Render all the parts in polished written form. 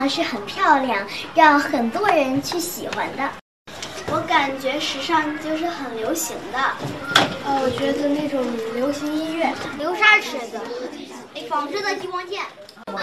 是很漂亮，让很多人去喜欢的。 我感觉时尚就是很流行的。 我觉得那种流行音乐， 流沙池子，纺织的激光剑。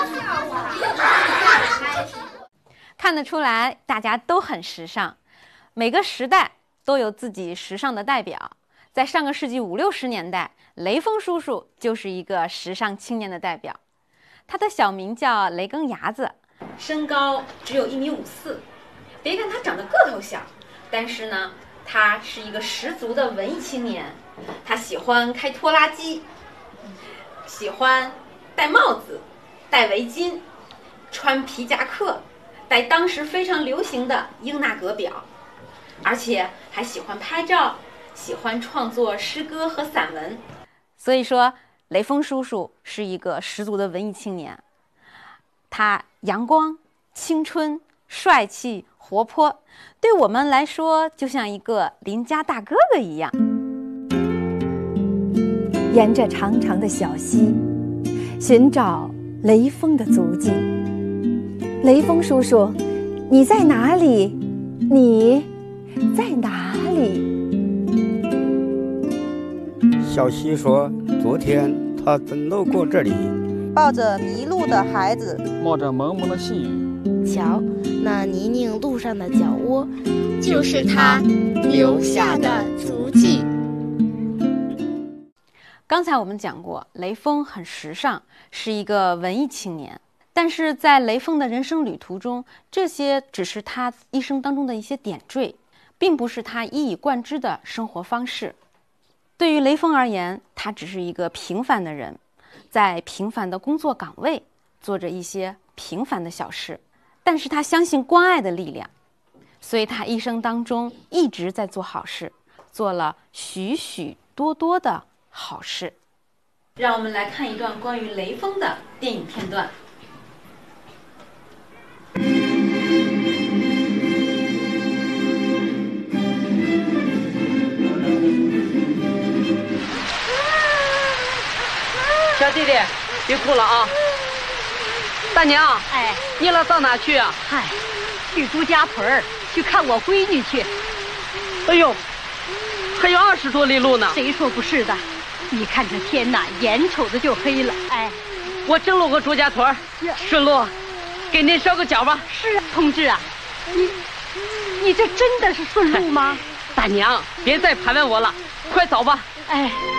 看得出来，大家都很时尚，每个时代都有自己时尚的代表。在上个世纪50、60年代，雷锋叔叔就是一个时尚青年的代表。他的小名叫雷根牙子，身高只有1.54米。别看他长得个头小，但是呢，他是一个十足的文艺青年。他喜欢开拖拉机，喜欢戴帽子、戴围巾、穿皮夹克，戴当时非常流行的英纳格表，而且还喜欢拍照，喜欢创作诗歌和散文。所以说，雷锋叔叔是一个十足的文艺青年。他阳光、青春、帅气、活泼，对我们来说就像一个邻家大哥哥一样。 沿着长长的小溪，寻找雷锋的足迹。雷锋叔叔，你在哪里？你在哪里？ 小溪说，昨天他曾路过这里， 抱着迷路的孩子， 冒着蒙蒙的细雨。 瞧，那泥泞路上的脚窝， 就是他留下的足迹。 刚才我们讲过，雷锋很时尚，是一个文艺青年。但是在雷锋的人生旅途中，这些只是他一生当中的一些点缀，并不是他一以贯之的生活方式。对于雷锋而言，他只是一个平凡的人，在平凡的工作岗位做着一些平凡的小事，但是他相信关爱的力量，所以他一生当中一直在做好事，做了许许多多的好事。让我们来看一段关于雷锋的电影片段。 小弟弟，别哭了啊！大娘， 哎， 你老到哪去啊？ 嗨，去朱家屯去看我闺女去。 哎呦，还有20多里路呢。 谁说不是的？你看这天呐，眼瞅着就黑了。哎， 我正路过朱家屯，顺路给您捎个脚吧。 是啊，同志啊，你这真的是顺路吗？ 大娘，别再盘问我了，快走吧。 哎。